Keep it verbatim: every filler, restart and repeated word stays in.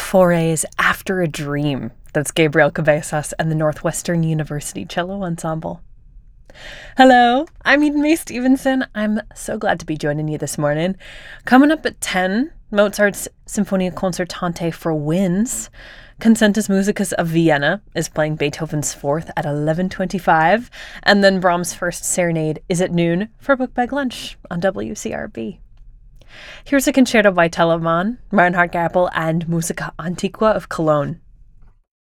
Forays After a Dream. That's Gabriel Cabezas and the Northwestern University Cello Ensemble. Hello, I'm Eden Mae Stevenson. I'm so glad to be joining you this morning. Coming up at ten, Mozart's Sinfonia Concertante for Winds. Concertus Musicus of Vienna is playing Beethoven's Fourth at eleven twenty-five, and then Brahms' First Serenade is at noon for Book Bag Lunch on W C R B. Here's a concerto by Telemann, Bernhard Goepel, and Musica Antiqua of Cologne.